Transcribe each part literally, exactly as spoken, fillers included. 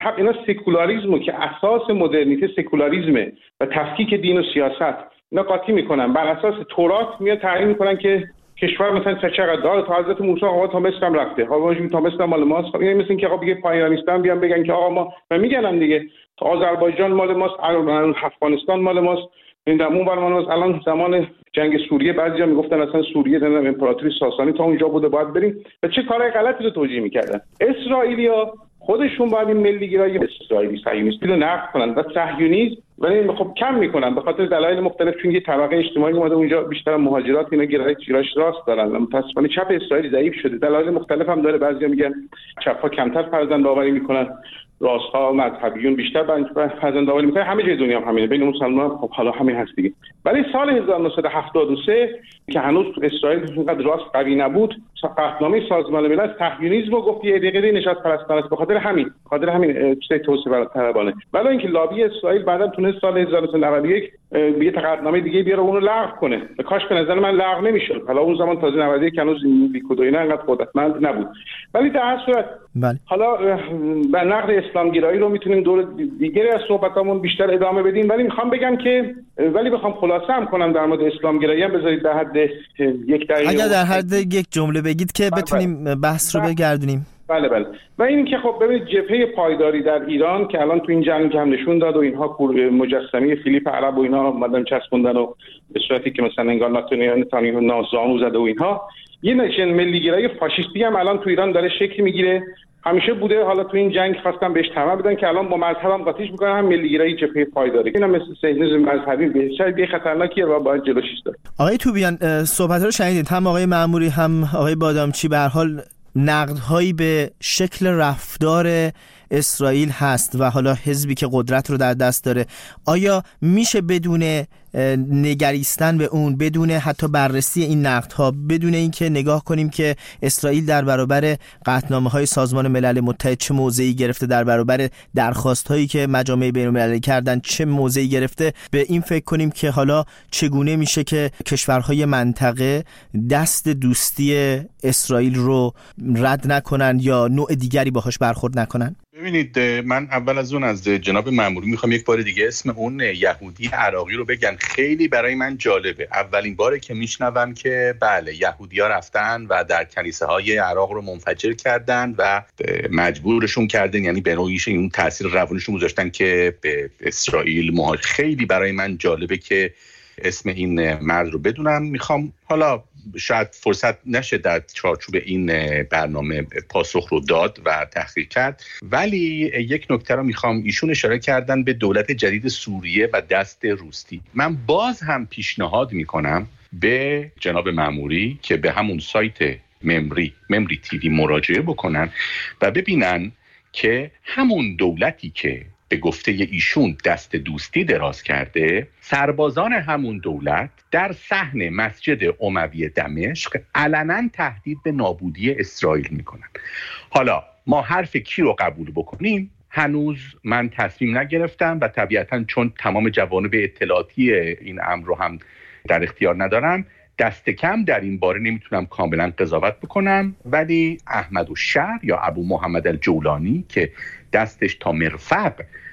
هم اینا سکولاریسمو که اساس مدرنیته سکولاریسمه و تفکیک دین و سیاست، اینا قاطی میکنن. بر اساس تورات میاد تعیین میکنن که کشور مثلا چه چقدر داره، تا حضرت موسی آقا تا مصر هم رفته، آقا تا مصر مال ماست. خب این مثل اینکه آقا بگه پایانیستان بیان بگن که آقا ما و میگنن دیگه تا آذربایجان مال ماست، افغانستان مال ماست، این دمون بر مال ماست. الان زمان جنگ سوریه بعضیا میگفتن اصلا سوریه در امپراتوری ساسانی تا اونجا بوده باید بریم و چه کارهای غلطی رو توجیه میکردن. اسرائیلیا خودشون باید این ملیگرایی اسرائیلی صهیونیستی رو نقد کنن و صهیونیسم ولی خب کم میکنن به خاطر دلایل مختلف، چون یه طبقه اجتماعی اومده اونجا بیشتر مهاجرات اینا گرایش چیراش راست دارن. متأسفانه چپ اسرائیل ضعیف شده، دلایل مختلف هم داره. بعضیا میگن چپ‌ها کمتر فرزند آوری میکنن، راست‌ها مذهبیون بیشتر فرزند آوری میکنن. همه جای دنیا هم همینه، بین مسلمان‌ها خب حالا همین هست دیگه. ولی سال هزار و نهصد و هفتاد و سه که هنوز اسرائیل اونقدر راست قوی نبود، قطعنامه سازمان ملل صهیونیسم رو گفت یه دقیقه نشاط پرستان است، به خاطر همین خاطر همین چیز توسعه طلبانه. ولی اینکه لابی اسرائیل بعداً تونست سال هزار و نهصد و نود و یک یه قطعنامه دیگه بیاره اونو لغو کنه. کاش به نظر من لغو نمیشد. حالا اون زمان تازه نود و یک هنوز لیکود و اینا انقدر قدرتمند نبود. ولی در هر صورت بله. حالا به نقد اسلامگرایی رو میتونیم دور دیگری از صحبتامون بیشتر ادامه بدیم، ولی میخوام بگم که ولی بخوام خلاصه هم کنم در مورد اسلامگرایی هم بذارید در حد یک دقیقه، اگر در حد یک جمله بگید که بله بتونیم بله. بحث رو بگردونیم. بله بله. و این که خب ببینید جبهه پایداری در ایران که الان تو این جنگ هم نشون داد و اینها مجسمه فیلیپ عرب و اینا اومدن چسبوندن و به صورتی که مثلا انگار نتانیاهو نازانو زده و اینها، یه نشن ملیگرایی فاشیستی هم الان تو ایران داره شکل میگیره. همیشه بوده، حالا تو این جنگ خواستن بهش طمع بدن که الان با مذهب هم قاطیش میکنن، هم ملیگرایی جبهه پایداری. اینا مثل صهیونیسم مذهبی بسیار خطرناکیه و باید جلوش ایستاد. آقای توبیان صحبت رو شنیدید، هم آقای معموری هم آقای بادامچی به هر حال نقدهایی به شکل رفتار اسرائیل هست و حالا حزبی که قدرت رو در دست داره. آیا میشه بدون نگریستن به اون، بدون حتی بررسی این نقدها، بدون اینکه نگاه کنیم که اسرائیل در برابر قطعنامه‌های سازمان ملل متحد چه موضعی گرفته، در برابر درخواست‌هایی که مجامع بین‌المللی کردن چه موضعی گرفته، به این فکر کنیم که حالا چگونه میشه که کشورهای منطقه دست دوستی اسرائیل رو رد نکنن یا نوع دیگری باهاش برخورد نکنن؟ ببینید، من اول از اون از جناب مأموری میخوام یک بار دیگه اسم اون یهودی عراقی رو بگن. خیلی برای من جالبه، اولین باره که میشنوم که بله یهودی‌ها رفتن و در کلیسه های عراق رو منفجر کردن و مجبورشون کردن، یعنی به نوعی اون تاثیر روانشون گذاشتن که به اسرائیل مهاجرت. خیلی برای من جالبه که اسم این مرد رو بدونم. میخوام حالا شاید فرصت نشه در چارچوب این برنامه پاسخ رو داد و تحقیق کرد، ولی یک نکته رو میخوام، ایشون اشاره کردن به دولت جدید سوریه و دست روستی. من باز هم پیشنهاد میکنم به جناب مأموری که به همون سایت ممری ممری تیوی مراجعه بکنن و ببینن که همون دولتی که به گفته ایشون دست دوستی دراز کرده، سربازان همون دولت در صحن مسجد اموی دمشق علنا تهدید به نابودی اسرائیل میکنن. حالا ما حرف کی رو قبول بکنیم هنوز من تصمیم نگرفتم و طبیعتاً چون تمام جوانب اطلاعاتی این امر رو هم در اختیار ندارم، دست کم در این باره نمیتونم کاملا قضاوت بکنم. ولی احمد الشهر یا ابو محمد الجولانی که دستش تا مرفق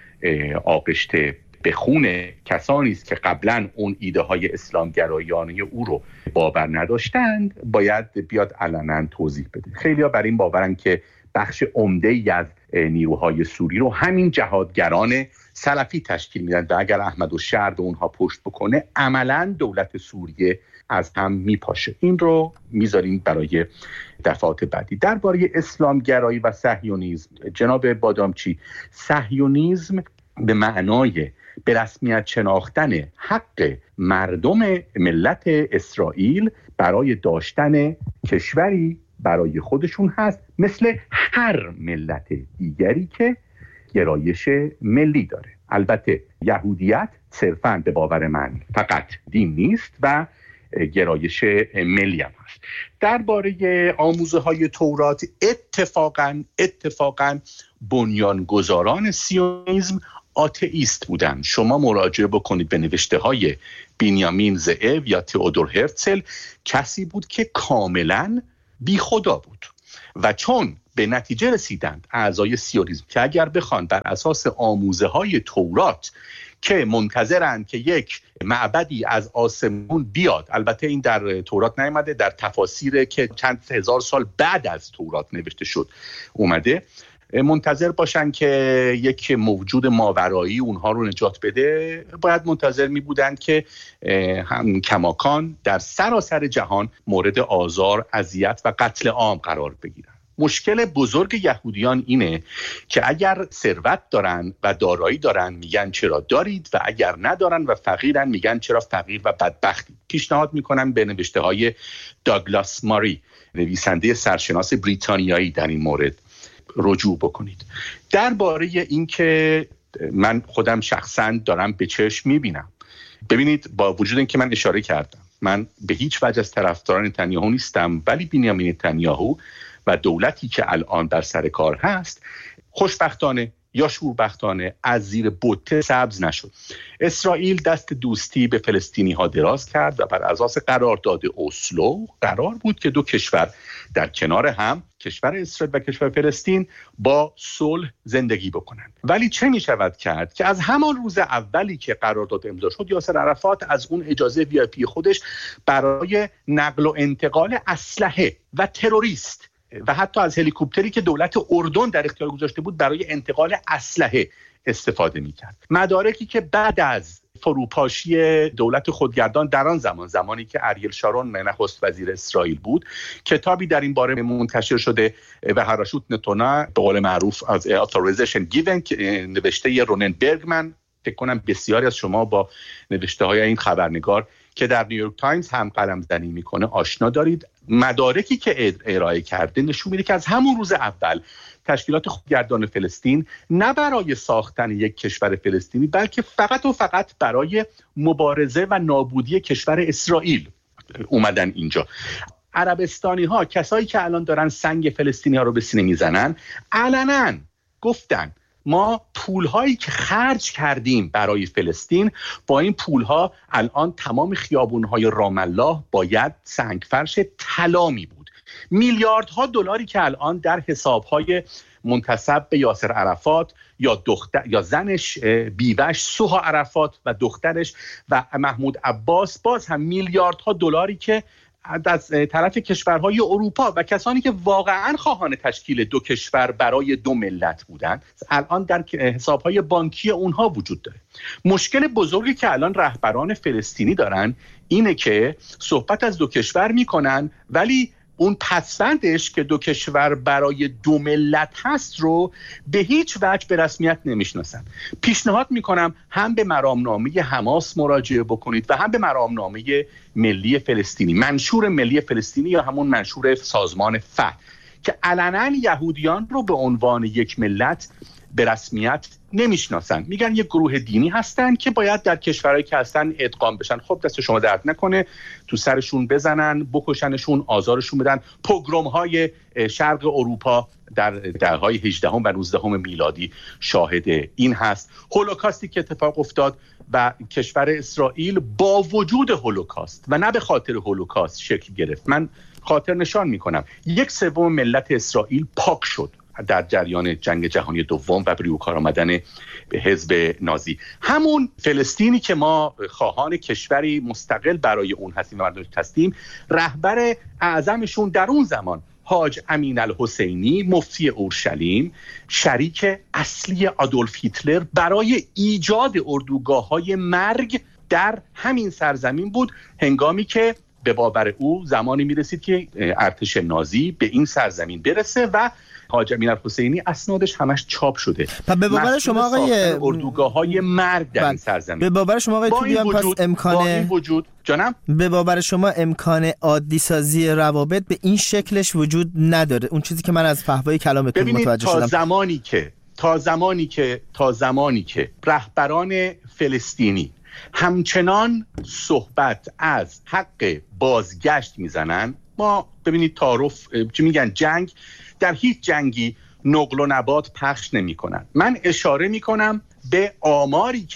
آغشته به خون کسانی است که قبلا اون ایده های اسلامگرایانه او رو باور نداشتند، باید بیاد علنا توضیح بده. خیلی ها بر این باورن که بخش عمده‌ای از نیروهای سوری رو همین جهادگران سلفی تشکیل میدن و اگر احمد الشهر به اونها پشت بکنه عملا دولت سوریه از هم میپاشه. این رو میذاریم برای دفعات بعدی. درباره اسلامگرایی و صهیونیسم، جناب بادامچی، صهیونیسم به معنای به رسمیت شناختن حق مردم ملت اسرائیل برای داشتن کشوری برای خودشون هست، مثل هر ملت دیگری که گرایش ملی داره. البته یهودیت صرفاً به باور من فقط دین نیست و گرایش ملی هم هست. درباره آموزه های تورات، اتفاقاً اتفاقاً بنیانگذاران سیونیسم آتئیست بودن. شما مراجعه بکنید به نوشته های بنیامین زئو یا تئودور هرتزل، کسی بود که کاملاً بی خدا بود و چون به نتیجه رسیدند اعضای سیونیسم که اگر بخوان بر اساس آموزه های تورات که منتظرند که یک معبدی از آسمون بیاد، البته این در تورات نیامده، در تفاسیر که چند هزار سال بعد از تورات نوشته شد اومده، منتظر باشن که یک موجود ماورایی اونها رو نجات بده، باید منتظر می بودند که هم کماکان در سراسر جهان مورد آزار، اذیت و قتل عام قرار بگیرن. مشکل بزرگ یهودیان اینه که اگر ثروت دارن و دارایی دارن میگن چرا دارید، و اگر ندارن و فقیرن میگن چرا فقیر و بدبختید. پیشنهاد میکنم به نوشته های داگلاس ماری، نویسنده سرشناس بریتانیایی، در این مورد رجوع بکنید. درباره این که من خودم شخصا دارم به چشم میبینم، ببینید با وجود این که من اشاره کردم من به هیچ وجه از طرفداران نتانیاهو نیستم، ولی بنیامین نتانیاهو و دولتی که الان در سر کار هست خوشبختانه یا شوربختانه از زیر بوته سبز نشد. اسرائیل دست دوستی به فلسطینی ها دراز کرد و بر اساس قرارداد اسلو قرار بود که دو کشور در کنار هم، کشور اسرائیل و کشور فلسطین، با صلح زندگی بکنند. ولی چه می شود کرد که از همان روز اولی که قرارداد امضا شد یاسر عرفات از اون اجازه وی آی پی خودش برای نقل و انتقال اسلحه و تروریست و حتی از هلیکوپتری که دولت اردن در اختیار گذاشته بود برای انتقال اسلحه استفاده می‌کرد. مدارکی که بعد از فروپاشی دولت خودگردان در آن زمان، زمانی که اریل شارون نخست وزیر اسرائیل بود، کتابی در این باره منتشر شده و هراشوت نتونا، به قول معروف از authorization given، نوشته رونن برگمن. فکر کنم بسیاری از شما با نوشته های این خبرنگار که در نیویورک تایمز هم قلم‌زنی میکنه آشنا دارید. مدارکی که ارائه کرده نشون میده که از همون روز اول تشکیلات خودگردان فلسطین نه برای ساختن یک کشور فلسطینی بلکه فقط و فقط برای مبارزه و نابودی کشور اسرائیل اومدن اینجا. عربستانی ها، کسایی که الان دارن سنگ فلسطینی ها رو به سینه میزنن، علنا گفتن ما پولهایی که خرج کردیم برای فلسطین، با این پولها الان تمام خیابونهای رام الله باید سنگفرش طلا می بود. میلیاردها دلاری که الان در حسابهای منتسب به یاسر عرفات یا دختر یا زنش بیوش سوها عرفات و دخترش و محمود عباس، باز هم میلیاردها دلاری که از طرف کشورهای اروپا و کسانی که واقعا خواهان تشکیل دو کشور برای دو ملت بودند، الان در حسابهای بانکی اونها وجود داره. مشکل بزرگی که الان رهبران فلسطینی دارن اینه که صحبت از دو کشور میکنن ولی اون پسوندش که دو کشور برای دو ملت هست رو به هیچ وجه به رسمیت نمیشناسن. پیشنهاد میکنم هم به مرامنامه حماس مراجعه بکنید و هم به مرامنامه ملی فلسطینی، منشور ملی فلسطینی یا همون منشور سازمان فتح، که علنا یهودیان رو به عنوان یک ملت به رسمیت نمیشناسن. میگن یک گروه دینی هستن که باید در کشورهایی که هستن ادغام بشن. خب دست شما درد نکنه، تو سرشون بزنن، بکشنشون، آزارشون بدن. پوگروم های شرق اروپا در دهه‌های هجدهم و نوزدهم میلادی شاهد این هست. هولوکاستی که اتفاق افتاد و کشور اسرائیل با وجود هولوکاست و نه به خاطر هولوکاست شکل گرفت. من خاطر نشان میکنم یک سوم ملت اسرائیل پاک شد در جریان جنگ جهانی دوم و بروکار آمدن حزب نازی. همون فلسطینی که ما خواهان کشوری مستقل برای اون هستیم و مردمش هستیم، رهبر اعظمشون در اون زمان حاج امین الحسینی، مفتی اورشلیم، شریک اصلی آدولف هیتلر برای ایجاد اردوگاه‌های مرگ در همین سرزمین بود، هنگامی که به باور او زمانی میرسید که ارتش نازی به این سرزمین برسه و حاج امین الحسینی اسنادش همش چاپ شده. به باور شما آقای اردوگاه‌های مرگ در این سرزمین، به باور شما آقای توبیان پس امکان با این وجود جانم به باور شما امکان عادی سازی روابط به این شکلش وجود نداره؟ اون چیزی که من از فحوای کلامتون متوجه شدم، تا زمانی که تا زمانی که تا زمانی که رهبران فلسطینی همچنان صحبت از حق بازگشت میزنن، ما ببینید تعارف چی میگن، جنگ در هیچ جنگی نقل و نبات پخش نمی کنن. من اشاره می کنم به آماری که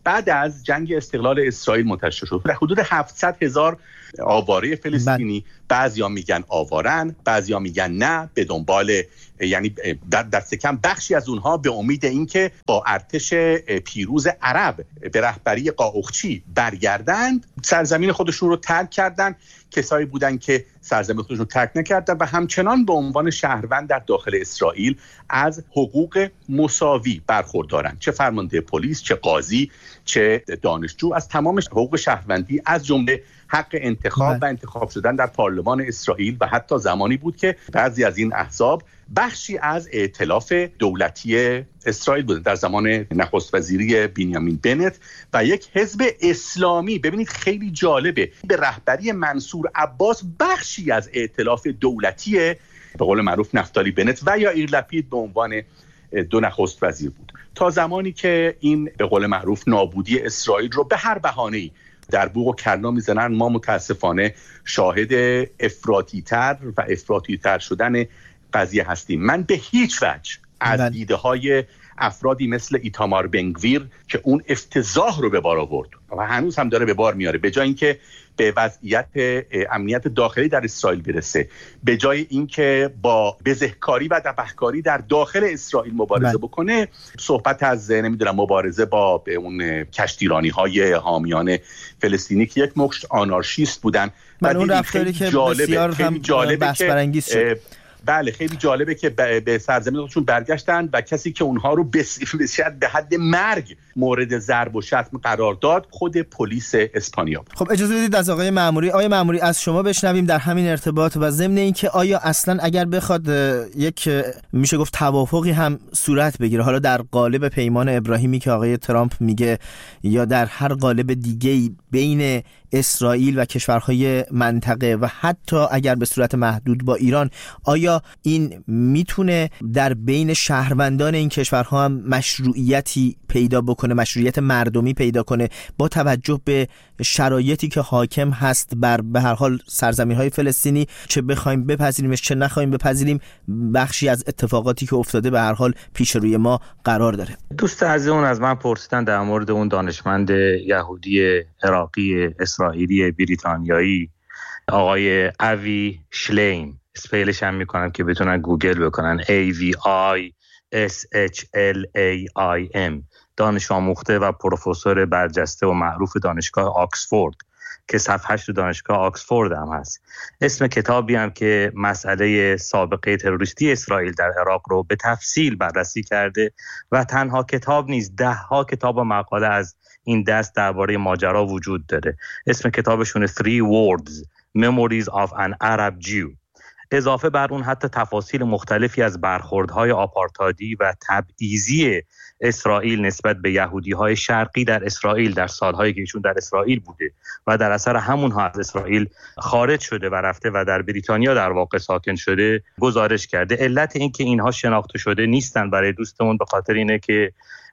بعد از جنگ استقلال اسرائیل منتشر شد. در حدود هفتصد هزار آواره فلسطینی، بعضیا میگن آوارن، بعضیا میگن نه، به دنبال، یعنی در دست کم بخشی از اونها به امید اینکه با ارتش پیروز عرب به رهبری قاقچی برگردند، سرزمین خودشون رو ترک کردند. کسایی بودن که سرزمین خودشون رو ترک نکردند و همچنان به عنوان شهروند در داخل اسرائیل از حقوق مساوی برخوردارند، چه فرمانده پلیس، چه قاضی، چه دانشجو، از تمام حقوق شهروندی، از جمله حق انتخاب و انتخاب شدن در پارلمان اسرائیل. و حتی زمانی بود که بعضی از این احزاب بخشی از ائتلاف دولتی اسرائیل بودند در زمان نخست وزیری بنیامین بنت و یک حزب اسلامی. ببینید خیلی جالبه، به رهبری منصور عباس بخشی از ائتلاف دولتی به قول معروف نفتالی بنت و یائیر لپید به عنوان دو نخست وزیر بود، تا زمانی که این به قول معروف نابودی اسرائیل رو به هر بهانه‌ای در بوق و کرنا میزنن. ما متاسفانه شاهد افراطی‌تر و افراطی‌تر شدن قضیه هستیم. من به هیچ وجه از دیده های افرادی مثل ایتامار بنگویر که اون افتضاح رو به بار آورد و هنوز هم داره به بار میاره، به جای اینکه به وضعیت امنیت داخلی در اسرائیل برسه، به جای اینکه با بزهکاری و دبهکاری در داخل اسرائیل مبارزه بکنه، صحبت از نمیدونم مبارزه با اون کشتیرانی های حامیان فلسطینی که یک مشت آنارشیست بودن. من اون رفتاری که بسیار هم بحث برانگیز شد. بله خیلی جالبه که به سرزمین خودشون برگشتن و کسی که اونها رو بسیار به حد مرگ مورد ضرب و شتم قرار داد خود پلیس اسپانیا بود. خب اجازه بدید از آقای مأموری آقای مأموری از شما بشنویم در همین ارتباط و ضمن اینکه آیا اصلا اگر بخواد یک میشه گفت توافقی هم صورت بگیره، حالا در قالب پیمان ابراهیمی که آقای ترامپ میگه یا در هر قالب دیگه‌ای بین اسرائیل و کشورهای منطقه و حتی اگر به صورت محدود با ایران، آیا این میتونه در بین شهروندان این کشورها هم مشروعیتی پیدا بکنه، مشروعیت مردمی پیدا کنه با توجه به شرایطی که حاکم هست بر به هر حال سرزمین‌های فلسطینی، چه بخوایم بپذیریمش چه نخوایم بپذیریم بخشی از اتفاقاتی که افتاده به هر حال پیش روی ما قرار داره. دوست عزیزمون از من پرسیدن در مورد اون دانشمند یهودی عراقی اسرائیلی بریتانیایی آقای اوی شلیم، اسپیلش هم میکنم که بتونن گوگل بکنن، A V I S H L A I M، دانش آموخته و پروفسور برجسته و معروف دانشگاه آکسفورد که صفحه‌اش تو دانشگاه آکسفورد هم هست. اسم کتابی هم که مسئله سابقه تروریستی اسرائیل در عراق رو به تفصیل بررسی کرده و تنها کتاب نیست، ده ها کتاب و مقاله از این دست درباره ماجرا وجود داره. اسم کتابشون Three Words Memories of an Arab Jew. اضافه بر اون حتی تفاصیل مختلفی از برخوردهای آپارتایدی و تبعیضی اسرائیل نسبت به یهودی‌های شرقی در اسرائیل در سالهایی که ایشون در اسرائیل بوده و در اثر همونها از اسرائیل خارج شده و رفته و در بریتانیا در واقع ساکن شده گزارش کرده. علت این که اینها شناخته شده نیستن برای دوستمون به خاطر اینه که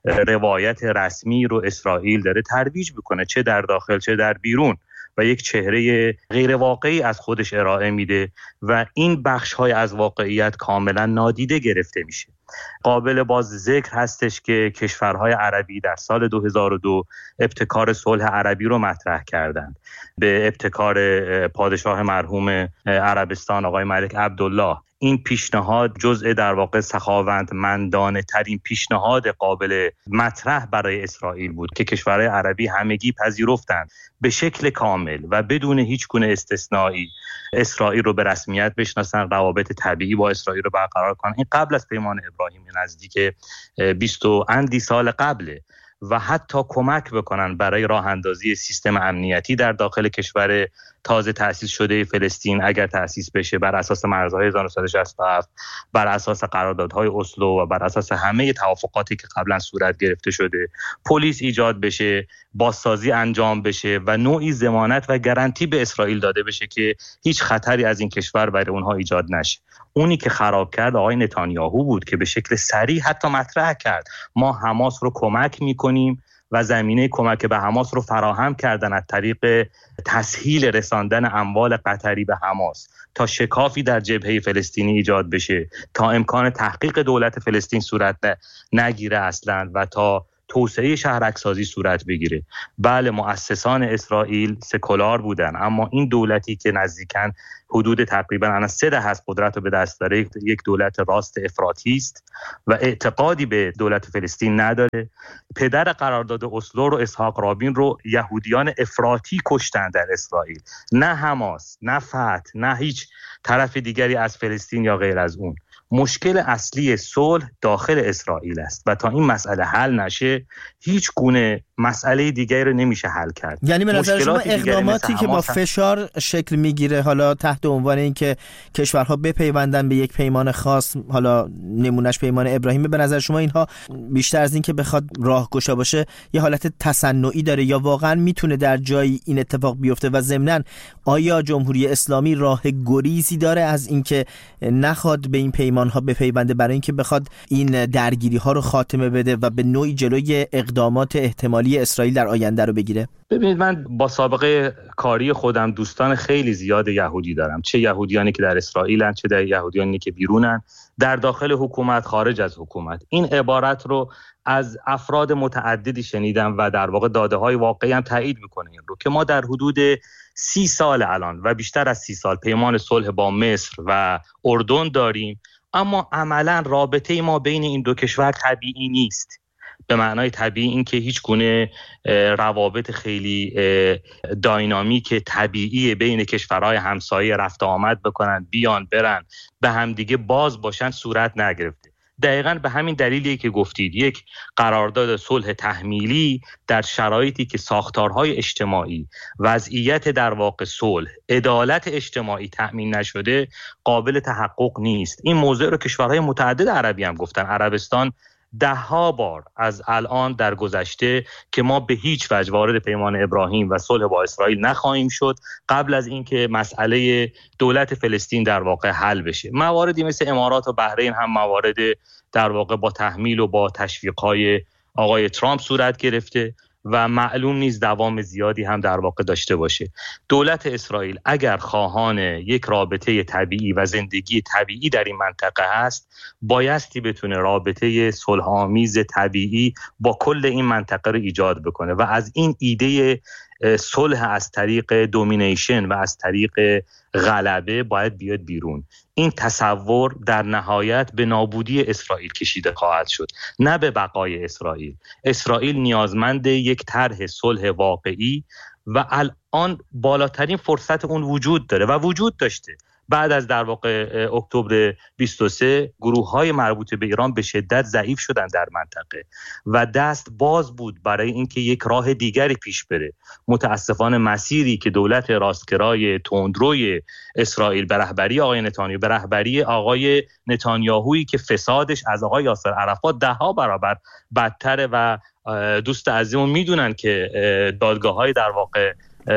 روایت رسمی رو اسرائیل داره ترویج میکنه، چه در داخل چه در بیرون، و یک چهره غیر واقعی از خودش ارائه میده و این بخش‌های از واقعیت کاملا نادیده گرفته میشه. قابل باز ذکر هستش که کشورهای عربی در سال دو هزار و دو ابتکار صلح عربی رو مطرح کردند، به ابتکار پادشاه مرحوم عربستان آقای ملک عبدالله. این پیشنهاد جزء در واقع سخاوتمندانه ترین پیشنهاد قابل مطرح برای اسرائیل بود که کشورهای عربی همگی پذیرفتند به شکل کامل و بدون هیچ گونه استثنایی اسرائیل رو به رسمیت بشناسن، روابط طبیعی با اسرائیل رو برقرار کنن. این قبل از پیمان ابراهیمی نزدیک بیست و اندی سال قبله و حتی کمک بکنن برای راه اندازی سیستم امنیتی در داخل کشور تازه تأسیس شده فلسطین اگر تأسیس بشه بر اساس مرزهای هزار و نهصد و شصت و هفت، بر اساس قراردادهای اسلو و بر اساس همه توافقاتی که قبلا صورت گرفته شده، پلیس ایجاد بشه، بازسازی انجام بشه و نوعی ضمانت و گارانتی به اسرائیل داده بشه که هیچ خطری از این کشور برای اونها ایجاد نشه. اونی که خراب کرد آقای نتانیاهو بود که به شکل صریح حتی مطرح کرد ما حماس رو کمک میکنیم و زمینه کمک به حماس رو فراهم کردن از طریق تسهیل رساندن اموال قطری به حماس تا شکافی در جبهه فلسطینی ایجاد بشه، تا امکان تحقیق دولت فلسطین صورت نگیره اصلا و تا توسعه شهرک‌سازی صورت بگیره. بله مؤسسان اسرائیل سکولار بودن، اما این دولتی که نزدیکاً حدود تقریباً الان سه دهه از قدرت رو به دست داره یک دولت راست افراطی است و اعتقادی به دولت فلسطین نداره. پدر قرارداد اسلو رو اسحاق رابین رو یهودیان افراطی کشتن در اسرائیل، نه حماس، نه فتح، نه هیچ طرف دیگری از فلسطین یا غیر از اون. مشکل اصلی صلح داخل اسرائیل است و تا این مسئله حل نشه هیچ گونه مسئله دیگری رو نمیشه حل کرد. یعنی به نظر شما اقداماتی که با فشار شکل میگیره، حالا تحت عنوان اینکه کشورها بپیوندن به یک پیمان خاص، حالا نمونهش پیمان ابراهیم، به نظر شما اینها بیشتر از این که بخواد راهگشا باشه یه حالت تصنعی داره یا واقعا میتونه در جایی این اتفاق بیفته؟ و ضمناً آیا جمهوری اسلامی راه گریزی داره از اینکه نخواد به این پیمان ها بپیونده برای اینکه بخواد این درگیری ها رو خاتمه بده و به نوعی جلوی اقدامات احتمالی اسرائیل در آینده رو بگیره؟ ببینید، من با سابقه کاری خودم دوستان خیلی زیاد یهودی دارم، چه یهودیانی که در اسرائیلن چه در یهودیانی که بیرونن، در داخل حکومت، خارج از حکومت. این عبارت رو از افراد متعددی شنیدم و در واقع داده های واقعی هم تایید میکنه این رو که ما در حدود سی سال الان و بیشتر از سی سال پیمان صلح با مصر و اردن داریم، اما عملا رابطه ما بین این دو کشور طبیعی نیست. به معنای طبیعی این که هیچ گونه روابط خیلی داینامیک طبیعی بین کشورهای همسایه رفت آمد بکنن، بیان برن، به همدیگه باز باشن صورت نگرفته. دقیقاً به همین دلیلیه که گفتید یک قرارداد صلح تحمیلی در شرایطی که ساختارهای اجتماعی، وضعیت در واقع صلح، عدالت اجتماعی تأمین نشده قابل تحقق نیست. این موضوع رو کشورهای متعدد عربی هم گفتن. عربستان ده ها بار از الان در گذشته که ما به هیچ وجه وارد پیمان ابراهیم و صلح با اسرائیل نخواهیم شد قبل از اینکه مسئله دولت فلسطین در واقع حل بشه. مواردی مثل امارات و بحرین هم موارد در واقع با تحمیل و با تشویق‌های آقای ترامپ صورت گرفته و معلوم نیست دوام زیادی هم در واقع داشته باشه. دولت اسرائیل اگر خواهان یک رابطه طبیعی و زندگی طبیعی در این منطقه هست، بایستی بتونه رابطه صلح‌آمیز طبیعی با کل این منطقه رو ایجاد بکنه و از این ایده صلح از طریق دومینیشن و از طریق غلبه باید بیاد بیرون. این تصور در نهایت به نابودی اسرائیل کشیده خواهد شد، نه به بقای اسرائیل. اسرائیل نیازمند یک طرح صلح واقعی و الان بالاترین فرصت اون وجود داره و وجود داشته. بعد از در واقع اکتبر بیست و سه گروه‌های مربوط به ایران به شدت ضعیف شدن در منطقه و دست باز بود برای اینکه یک راه دیگری پیش بره. متاسفانه مسیری که دولت راستگرای تندروی اسرائیل به رهبری آقای نتانیاهو، به رهبری آقای نتانیاهویی که فسادش از آقای یاسر عرفات ده ها برابر بدتره و دوست عزیزمون میدونن که دادگاه‌های در واقع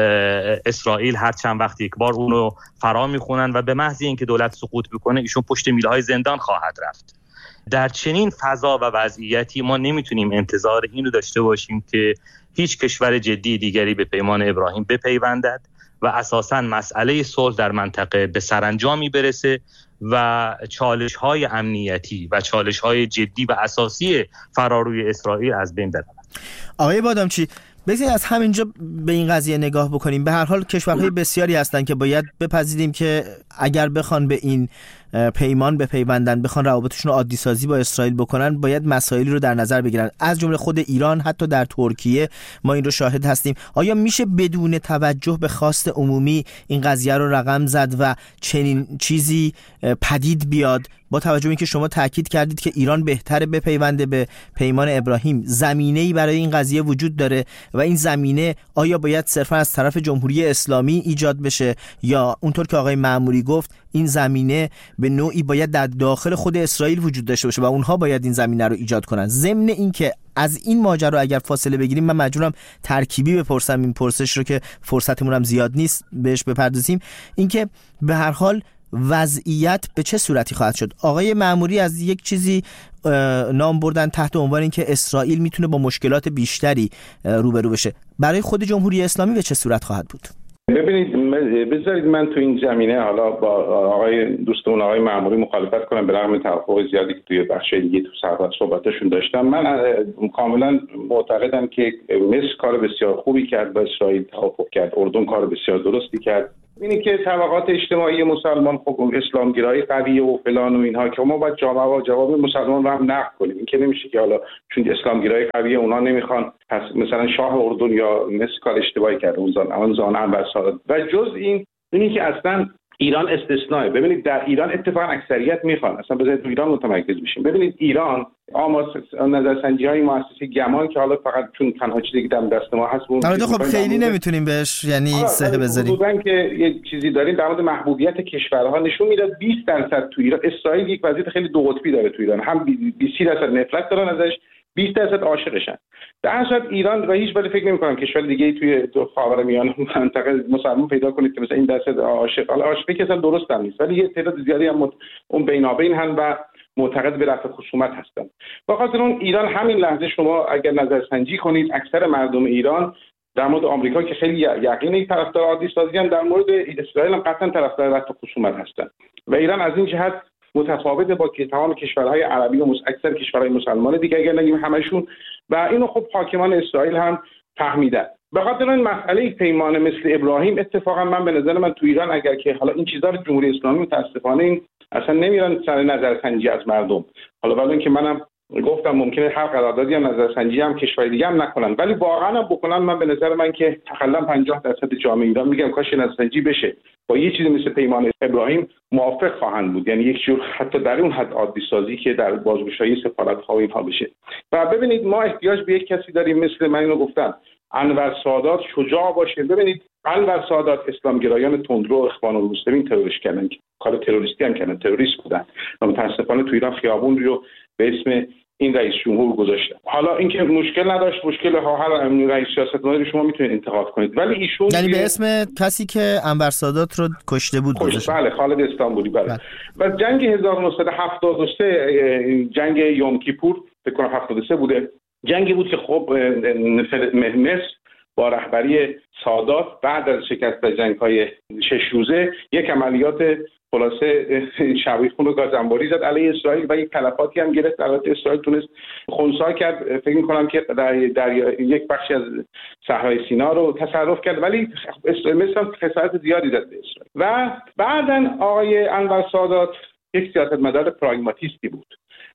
اسرائیل هر چند وقت یک بار اونو فرا میخونن و به محض اینکه دولت سقوط بکنه ایشون پشت میله‌های زندان خواهد رفت. در چنین فضا و وضعیتی ما نمیتونیم انتظار اینو داشته باشیم که هیچ کشور جدی دیگری به پیمان ابراهیم بپیوندد و اساساً مسئله صلح در منطقه به سرانجامی برسه و چالش‌های امنیتی و چالش‌های جدی و اساسی فراروی اسرائیل از بین برود. آقای بادامچی، بگذارید از همینجا به این قضیه نگاه بکنیم. به هر حال کشورهای بسیاری هستند که باید بپذیریم که اگر بخوان به این پیمان بپیوندن، بخوان روابطشون رو عادی سازی با اسرائیل بکنن، باید مسائلی رو در نظر بگیرن، از جمله خود ایران. حتی در ترکیه ما این رو شاهد هستیم. آیا میشه بدون توجه به خواست عمومی این قضیه رو رقم زد و چنین چیزی پدید بیاد؟ با توجه به اینکه شما تاکید کردید که ایران بهتره بپیونده به پیمان ابراهیم، زمینه‌ای برای این قضیه وجود داره و این زمینه آیا باید صرفا از طرف جمهوری اسلامی ایجاد بشه یا اونطور که آقای معموری گفت این زمینه به نوعی باید در داخل خود اسرائیل وجود داشته باشه و اونها باید این زمینه رو ایجاد کنن؟ ضمن اینکه از این ماجرا اگر فاصله بگیریم، من مجبورم ترکیبی بپرسم این پرسش رو که فرصتمون هم زیاد نیست بهش بپردازیم، اینکه به هر حال وضعیت به چه صورتی خواهد شد؟ آقای معموری از یک چیزی نام بردن تحت عنوان اینکه اسرائیل میتونه با مشکلات بیشتری روبرو بشه. برای خود جمهوری اسلامی به چه صورت خواهد بود؟ ببینید بذارید من تو این زمینه حالا با آقای دوستمون آقای معموری مخالفت کنم، به رغم توافق زیادی که توی بخش دیگه تو صحبتاشون داشتم. من کاملا معتقدم که مصر کار بسیار خوبی کرد، با اسرائیل توافق کرد، اردن کار بسیار درستی کرد. اینی که طبقات اجتماعی مسلمان خب اسلامگرایی قوی و فلان و اینها که ما باید جواب و جواب مسلمان رو هم نقد کنیم. این که نمیشه که حالا چون اسلامگرایی قوی اونا نمیخوان، پس مثلا شاه اردن یا مصر کار اشتباهی کرده اون زمان اون زمان انور سادات. و جز این اینی که اصلا ایران استثنائه. ببینید در ایران اتفاقا اکثریت میخوان اصلا بذارید تو ایران متمرکز بشیم. ببینید ایران آمار نظرسنجی‌های مؤسسه گمان که حالا فقط چون تنها چیزی که دم دست ما هست اون البته خب خیلی نمیتونیم بهش یعنی سه بذاریم. حدوداً که یه چیزی داریم در مورد محبوبیت کشورها نشون میده بیست درصد تو ایران. اسرائیل یک وضعیت خیلی دو قطبی داره تو ایران، هم بیست درصد نفرت دارن ازش، بیست درصد عاشقشن. در صورت ایران و هیچ وقت فکر نمی‌کنم کشور دیگه‌ای توی خاورمیانه منطقه مسلمان پیدا کنید که مثلا این درصد عاشق، حالا عاشقی که اصلا درست هم نیست، ولی یه تعداد زیادی هم اون بینابین هستن و معتقد به رفع خصومت هستن. با خاطر اون ایران همین لحظه شما اگر نظرسنجی کنید اکثر مردم ایران در مورد آمریکا که خیلی یقینی طرفدار عادی سازی هم، در مورد اسرائیل هم قطعا طرفدار رفع خصومت هستن. و ایران از این جهت متفاوت با که تمام کشورهای عربی و اکثر کشورهای مسلمان دیگه اگر نگیم همشون، و اینو خب حاکمان اسرائیل هم فهمیدن. به خاطر این مسئله پیمان مثل ابراهیم اتفاقا من به نظر من تو ایران اگر که حالا این چیزا رو جمهوری اسلامی متاسفانه این اصلا نمیرن سر نظرسنجی از مردم، حالا ولی اینکه منم گفتم ممکنه هر قراردادی هم نظرسنجی هم کشور دیگه هم نکنن، ولی واقعا هم بکنن من به نظر من که تقریبا پنجاه درصد جامعه ایران میگم کاش نظرسنجی بشه با یه چیزی مثل پیمان ابراهیم موافق خواهند بود، یعنی یک جور حتی در اون حد عادی سازی که در بازگشایی سفارت‌ها و اینها بشه. و ببینید ما احتیاج به یک کسی داریم مثل من اینو گفتم انور سادات شجاع باشه. ببینید انور سادات اسلامگرایان تندرو اخوان المسلمین تروریست کردن، کار تروریستی هم کردن، تروریست بودن و متاسفانه تو ایران خیابون رو به اسم این رئیس جمهور گذاشتن. حالا اینکه مشکل نداشت، مشکل ها هر رئیس سیاستمداری شما میتونید انتقاد کنید، ولی ایشون یعنی به اسم کسی که انور سادات رو کشته بود گذاشت. بله خالد استانبولی. بله, بله. و جنگ هزار و نهصد و هفتاد و سه جنگ یوم کیپور فکر کنم هفتاد و سه بوده، جنگی بود که خب مصر با رهبری سادات بعد از شکست در جنگ‌های شش روزه یک عملیات خلاصه شبیخون و گازانباری زد علیه اسرائیل و یک تلفاتی هم گرفت. البته اسرائیل تونست خنثی کرد، فکر می‌کنم که در, در یک بخشی از صحرای سینا رو تصرف کرد، ولی اسرائیل مثلا خسارت زیادی زد به اسرائیل. و بعداً آقای انور سادات یک سیاستمدار پراگماتیستی بود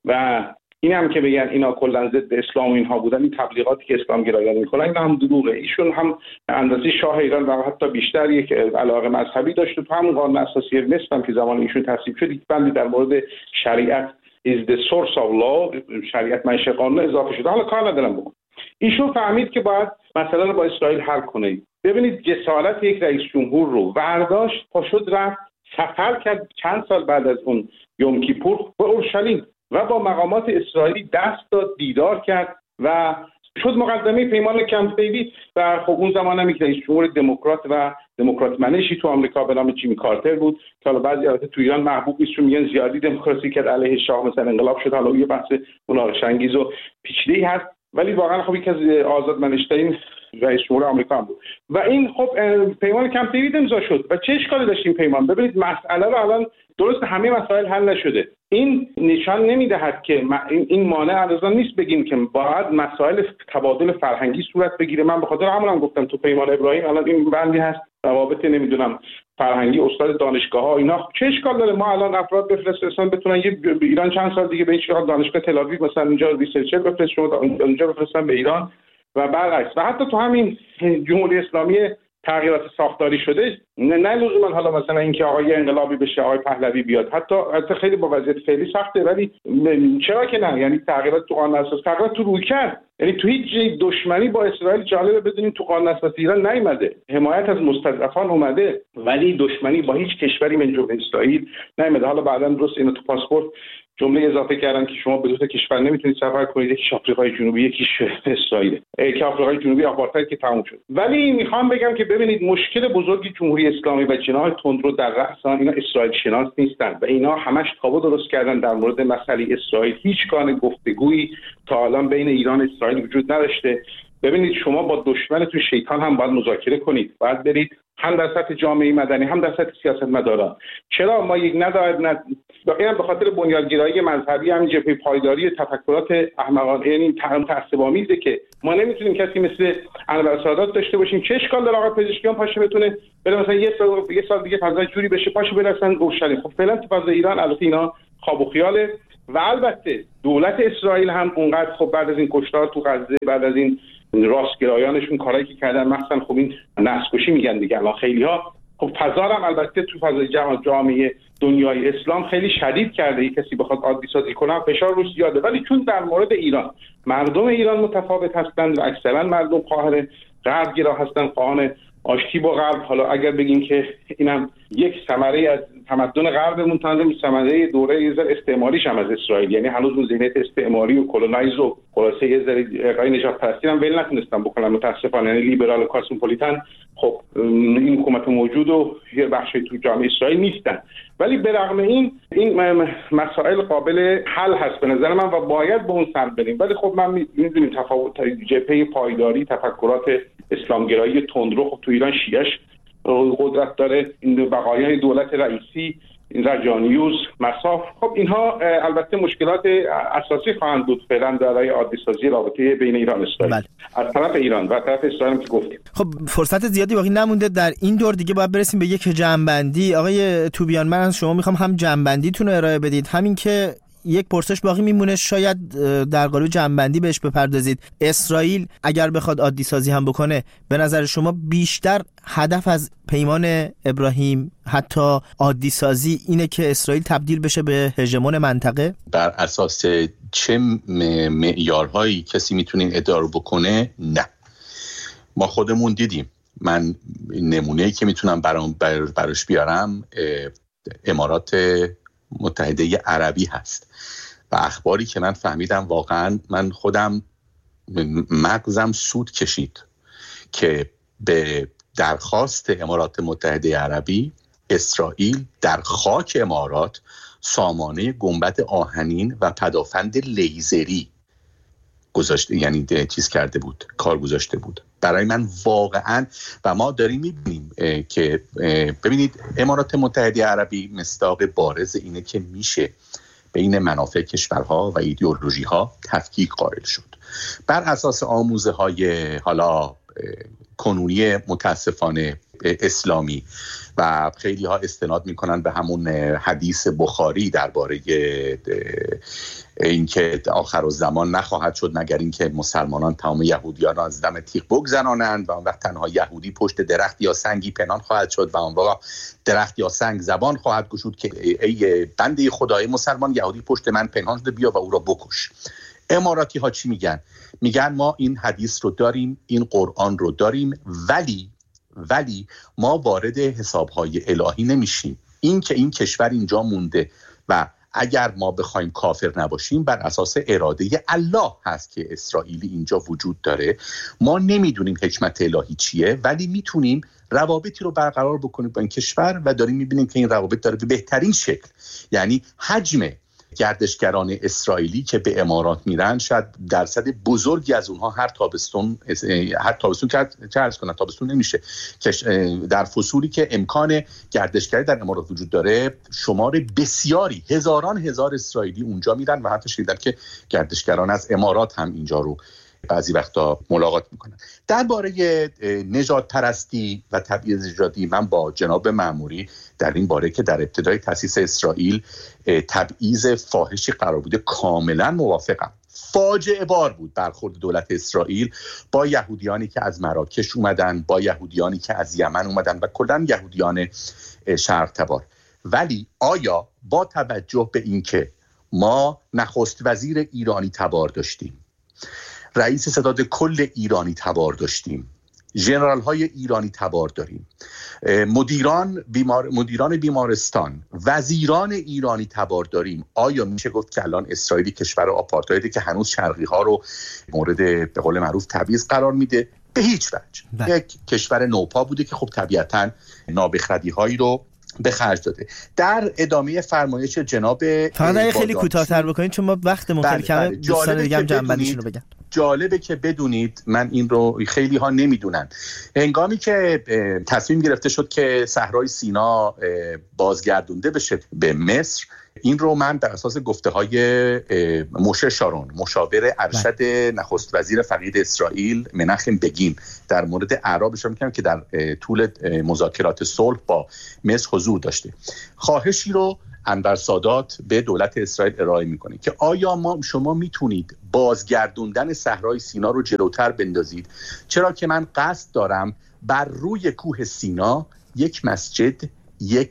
و این هم که بگن اینا کلا ضد اسلام و اینها بودن، این تبلیغاتی که اسلام گرایان میکنن این هم دروغه. ایشون هم اندازه شاه ایران و حتی بیشتر یک علاقه مذهبی داشت. تو همون قانون اساسی مصر هم که زمان ایشون تصویب شد یک بندی در مورد شریعت is the source of law، شریعت منشأ قانون اضافه شده. حالا کار ندارم بگم. ایشون فهمید که باید مسئله رو با اسرائیل حل کنه. ببینید جسارت یک رئیس جمهور رو برداشت، پاشد رفت سفر کرد چند سال بعد از اون یوم کیپور به اورشلیم و با مقامات اسرائیلی دست داد، دیدار کرد و شد مقدمه پیمان کمپ دیوید. و خب اون زمان هم یک رئیس جمهور دموکرات و دموکرات منشی تو آمریکا به نام جیمی کارتر بود که حالا بعضی البته تو ایران محبوب نیست چون میگن زیادی دموکراسی کرد، علیه شاه مثلا انقلاب شد. حالا یه بحث مناقشه انگیز و پیچیده‌ای هست، ولی واقعا خب یکی از آزادمنش‌ترین رئیس جمهور آمریکا هم بود. و این خب پیمان کمپ دیوید امضا شد و چه اشکالی داشت این پیمان؟ ببینید مسئله رو الان درست همه مسائل حل نشده، این نشان نمیدهد که این مانع الان نیست بگیم که باید مسائل تبادل فرهنگی صورت بگیره. من به خاطر همون هم گفتم تو پیمان ابراهیم الان این بندی هست روابط نمیدونم فرهنگی استاد دانشگاه‌ها اینا، چه اشکال داره ما الان افراد بفرستن بتونن یه ایران چند سال دیگه به هیچ حال دانشگاه تل آویو مثلا اونجا ریسرچر بفرستن شما اونجا بفرستن به ایران و برعکس. و حتی تو همین جمهوری اسلامی تغییرات ساختاری شده، نه نه لزوما حالا مثلا اینکه آقای انقلابی بشه آقای پهلوی بیاد، حتی حتی خیلی با وضعیت فعلی سخته، ولی چرا که نه، یعنی تغییرات تو قانون اساسی، تغییرات تو رویکرد، یعنی تو هیچ دشمنی با اسرائیل جالبه بدونیم تو قانون اساسی ایران نیامده، حمایت از مستضعفان اومده، ولی دشمنی با هیچ کشوری من جمهوری اسرائیل نیامده. حالا بعداً درست اینو تو پاسپورت جمله اضافه کردن که شما به دو تا کشور نمیتونید سفر کنید، یکی آفریقای جنوبی یکیش اسرائیل، که آفریقای جنوبی آپارتاید که تموم شد. ولی میخوام بگم که ببینید مشکل بزرگی جمهوری اسلامی و جناح تندرو در رأس آن اینا اسرائیل شناس نیستن و اینا همش تابو درست کردن در مورد مسئله اسرائیل. هیچ گونه گفتگویی تا الان بین ایران و اسرائیل وجود نداشته ببینید شما با دشمنتون شیطان هم باید مذاکره کنید، باید برید هم در سطح جامعه مدنی هم در سطح سیاستمداران. چرا ما یک ندارد ند... اینم به خاطر بنیانگرایی مذهبی، هم جبهه پایداری تفکرات احمقانه، یعنی تعصب‌آمیزه که ما نمیتونیم کسی مثل انور سادات داشته باشیم. چه اشکال داره آقا پزشکیان پاشه بتونه بره مثلا یه سال یه سال دیگه فضای جوری بشه پاشه برسن روشنی. خب فعلا تو فضای ایران البته اینا خواب و خیاله. و البته دولت اسرائیل هم اونقدر خب بعد از این کشتار تو غزه، بعد از این راستگرایانشون کارایی که کردن، مثلا خب این نسل‌کشی میگن دیگه الان خیلی‌ها، خب فضا هم البته تو فضای جامعه دنیای اسلام خیلی شدید کرده. یک کسی بخواد عادی سازی کنه فشار روش زیاده. ولی چون در مورد ایران مردم ایران متفاوت هستند و اکثرا مردم قاهر غربگرا هستند، خواهان آشتی با غرب، حالا اگر بگیم که اینم یک ثمره از تمدن غربمون، تنظیم ثمره دوره یه ذره استعماریش هم از اسرائیل، یعنی هنوز اون ذهنیت استعماری و کلونایز و خلاصه یه ذره ارائه نجات پرستی هم ول نتونستن بکنن متاسفانه. یعنی لیبرال و کاسموپولیتن خب این حکومت موجود و یه بخشی تو جامعه اسرائیل نیستن. ولی به رغم این این مسائل قابل حل هست به نظر من و باید به اون سمت بریم. ولی خب من می‌دونیم تفاوت جبهه پایداری تفکرات اسلامگرایی تندرو خب تو ایران شیعش قدرت داره، این بقایای دولت رئیسی، این رجانیوز، مصاف، خب اینها البته مشکلات اساسی خواهند بود فعلا برای عادی سازی رابطه بین ایران و اسرائیل. بله. از طرف ایران و طرف اسرائیل که گفتیم. خب فرصت زیادی باقی نمونده، در این دور دیگه باید برسیم به یک جمع‌بندی. آقای توبیان من از شما میخوام هم جمع‌بندیتون رو ارائه بدید، همین که یک پرسش باقی میمونه شاید در قالب جمع‌بندی بهش بپردازید. اسرائیل اگر بخواد عادی سازی هم بکنه به نظر شما بیشتر هدف از پیمان ابراهیم حتی عادی سازی اینه که اسرائیل تبدیل بشه به هژمون منطقه؟ بر اساس چه معیارهایی کسی میتونه این ادعا رو بکنه؟ نه، ما خودمون دیدیم. من نمونه‌ای که میتونم برام براش بیارم امارات متحده عربی هست و اخباری که من فهمیدم واقعا من خودم مغزم سود کشید که به درخواست امارات متحده عربی اسرائیل در خاک امارات سامانه گنبد آهنین و پدافند لیزری گذاشته، یعنی چیز کرده بود، کار گذاشته بود. برای من واقعا و ما داریم میبینیم که ببینید امارات متحده عربی مصداق بارز اینه که میشه بین منافع کشورها و ایدئولوژی ها تفکیک قائل شد بر اساس آموزه های حالا کنونی متاسفانه اسلامی و خیلی ها استناد میکنن به همون حدیث بخاری درباره اینکه آخرالزمان نخواهد شد مگر اینکه مسلمانان تمام یهودیان را از دم تیغ بگذرانند و اون وقت تنها یهودی پشت درخت یا سنگی پنهان خواهد شد و اون وقت درخت یا سنگ زبان خواهد گشود که ای بنده خدای مسلمان یهودی پشت من پنهان شده بیا و او را بکش. اماراتی ها چی میگن؟ میگن ما این حدیث رو داریم، این قرآن رو داریم، ولی ولی ما وارد حسابهای الهی نمیشیم. این که این کشور اینجا مونده و اگر ما بخوایم کافر نباشیم بر اساس اراده الله هست که اسرائیلی اینجا وجود داره. ما نمیدونیم حکمت الهی چیه ولی میتونیم روابطی رو برقرار بکنیم با این کشور و داریم میبینیم که این روابط داره به بهترین شکل، یعنی حجم گردشگران اسرائیلی که به امارات میرن شاید درصد بزرگی از اونها هر تابستون هر تابستون چه عرض کنن تابستون نمیشه که در فصولی که امکان گردشگری در امارات وجود داره شمار بسیاری هزاران هزار اسرائیلی اونجا میرن و حتی شنیدم که گردشگران از امارات هم اینجا رو بعضی وقتا ملاقات میکنن. درباره نژاد پرستی و تبعیض نژادی من با جناب مأموری در این باره که در ابتدای تأسیس اسرائیل تبعیض فاحشی قرار بوده کاملا موافقم. فاجعه بار بود برخورد دولت اسرائیل با یهودیانی که از مراکش اومدن، با یهودیانی که از یمن اومدن و کلاً یهودیان شرق تبار. ولی آیا با توجه به اینکه ما نخست وزیر ایرانی تبار داشتیم، رئیس ستاد کل ایرانی تبار داشتیم، ژنرال های ایرانی تبار داریم، مدیران بیمار مدیران بیمارستان، وزیران ایرانی تبار داریم، آیا میشه گفت که الان اسرائیل کشور آپارتایدی که هنوز شرقی ها رو مورد به قول معروف تبعیض قرار میده؟ به هیچ وجه. یک کشور نوپا بوده که خب طبیعتاً نابخردی هایی رو به خرج داده. در ادامه فرمایش جناب فقط خیلی کوتاه‌تر بکنید چون ما وقتمون خیلی کمه، دوستان دیگه هم جنبندیشون رو بگن. جالبه که بدونید، من این رو خیلی ها نمیدونن، هنگامی که تصمیم گرفته شد که صحرای سینا بازگردونده بشه به مصر، این رو من بر اساس گفته های موشه شارون، مشاور ارشد نخست وزیر فقید اسرائیل مناخم بگین در مورد اعراب اشاره می‌کنم که در طول مذاکرات صلح با مصر حضور داشته، خواهشی رو انور سادات به دولت اسرائیل ارائه میکنه که آیا ما شما میتونید بازگردوندن صحرای سینا رو جلوتر بندازید، چرا که من قصد دارم بر روی کوه سینا یک مسجد، یک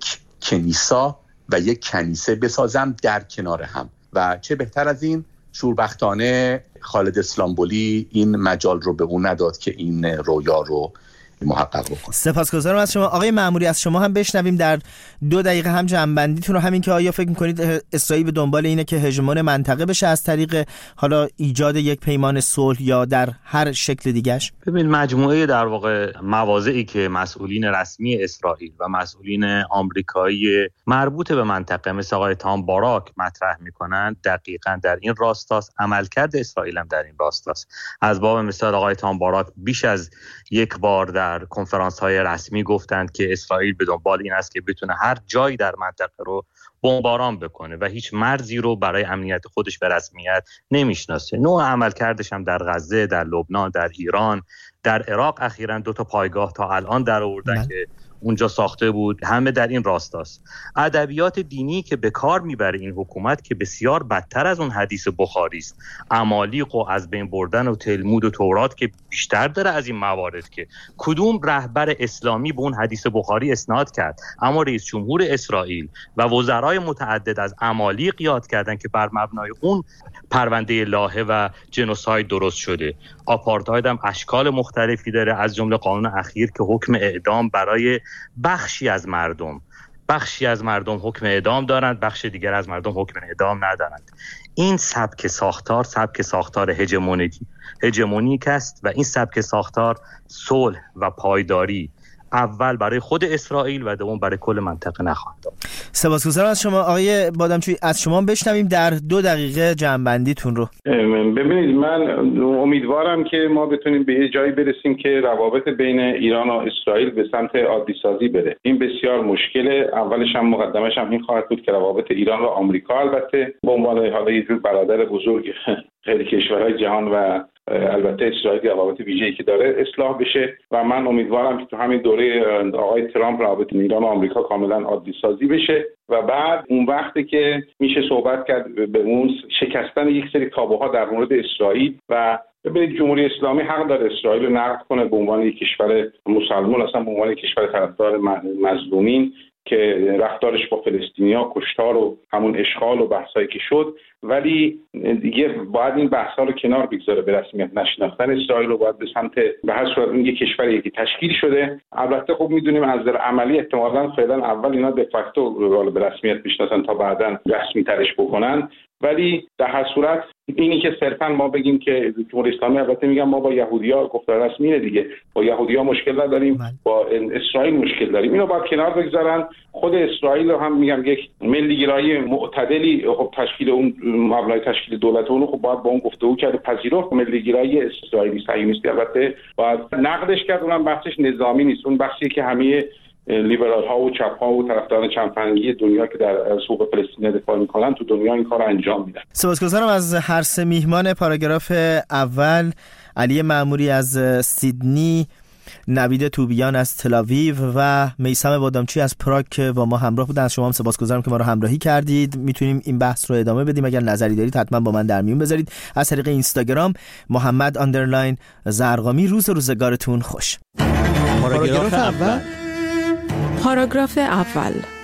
کنیسا و یک کنیسه بسازم در کنار هم. و چه بهتر از این، شوربختانه خالد اسلامبولی این مجال رو به اون نداد که این رویا رو محقق بکنه. سپاسگزارم از شما آقای مأموری. از شما هم بشنویم در دو دقیقه هم جنبندیتون رو، همین که آیا فکر میکنید اسرائیل به دنبال اینه که هژمون منطقه بشه از طریق حالا ایجاد یک پیمان صلح یا در هر شکل دیگه‌اش؟ ببین، مجموعه در واقع مواضعی که مسئولین رسمی اسرائیل و مسئولین آمریکایی مربوط به منطقه مثل آقای تام باراک مطرح میکنن دقیقاً در این راستاست، عملکرد اسرائیل هم در این راستاست. از باب مثال آقای تام باراک بیش از یک بار در کنفرانس‌های رسمی گفتند که اسرائیل به دنبال این است که بتونه هر جایی در منطقه رو بمباران بکنه و هیچ مرزی رو برای امنیت خودش به رسمیت نمیشناسه. نوع عملکردش هم در غزه، در لبنان، در ایران، در عراق اخیراً دو تا پایگاه تا الان در آوردن که اونجا ساخته بود، همه در این راستاست. ادبیات دینی که به کار میبره این حکومت که بسیار بدتر از اون حدیث بخاری است، عمالیق و از بین بردن و تلمود و تورات که بیشتر داره از این موارد، که کدوم رهبر اسلامی به اون حدیث بخاری اسناد کرد؟ اما رئیس جمهور اسرائیل و وزرای متعدد از عمالیق یاد کردن که بر مبنای اون پرونده لاهه و جنوساید درست شده. آپارتاید هم اشکال مختلفی داره، از جمله قانون اخیر که حکم اعدام برای بخشی از مردم بخشی از مردم حکم اعدام دارند، بخش دیگر از مردم حکم اعدام ندارند. این سبک ساختار سبک ساختار هژمونیکی هژمونیک است و این سبک ساختار صلح و پایداری اول برای خود اسرائیل و دوم برای کل منطقه نخواهد داد. سپاسگزارم از شما آقای بادامچی. از شما بشنویم در دو دقیقه جمع‌بندیتون رو. ببینید، من امیدوارم که ما بتونیم به یه جایی برسیم که روابط بین ایران و اسرائیل به سمت عادی سازی بره. این بسیار مشکله. اولش هم مقدمش هم این خواهد بود که روابط ایران و آمریکا البته به عنوان حالا یه جور برادر بزرگ خیلی کشورهای جهان و البته اسرائیل روابط ویژه‌ای که داره اصلاح بشه و من امیدوارم که تو همین دوره آقای ترامپ روابط ایران و آمریکا کاملا عادی سازی بشه و بعد اون وقتی که میشه صحبت کرد به اون شکستن یک سری تابوها در مورد اسرائیل. و ببینید، جمهوری اسلامی حق داره اسرائیل رو نقد کنه به عنوان یک کشور مسلمان، اصلا به عنوان یک کشور طرفدار مظلومین که رفتارش با فلسطینیا، کشتار و همون اشغال و بحثایی که شد، ولی دیگه باید این بحثا رو کنار بگذاره. به رسمیت نشناختن اسرائیل رو باید به سمت به هر صورت این یک کشوری که تشکیل شده. البته خب میدونیم از نظر عملی احتمالاً فعلا اول اینا de facto به رسمیت میشناسن تا بعداً رسمی ترش بکنن، ولی در هر صورت اینی که صرفا ما بگیم که جمهوری اسلامی، البته میگم ما با یهودی‌ها گفتار رسمیه دیگه، با یهودی‌ها مشکل نداریم، با اسرائیل مشکل داریم، اینو باید کنار بگذارن. خود اسرائیل رو هم میگم یک ملیگرایی معتدلی خب تشکیل اون مبنای تشکیل دولت اون خب باید با اون گفتگو کرد و پذیرفت. ملیگرایی اسرائیلی صهیونیستی البته باید نقدش کرد، اونم بخشش نظامی نیست، اون بخشی که همه لیبرال ها و چپ ها و طرفداران چندفرهنگی دنیا که در حقوق فلسطین دفاع میکنن تو دنیا این کار انجام میدن. سپاسگزارم از هر سه میهمان پاراگراف اول: علی مأموری از سیدنی، نوید توبیان از تل‌آویو و میثم بادامچی از پراگ که با ما همراه بودن. از شما هم سپاسگزارم که ما رو همراهی کردید. میتونیم این بحث رو ادامه بدیم، اگر نظری دارید حتما با من در میون بذارید. از طریق اینستاگرام محمد آندرلاین زرقامی. روز روزگارتون خوش. پاراگراف اول. پاراگراف اول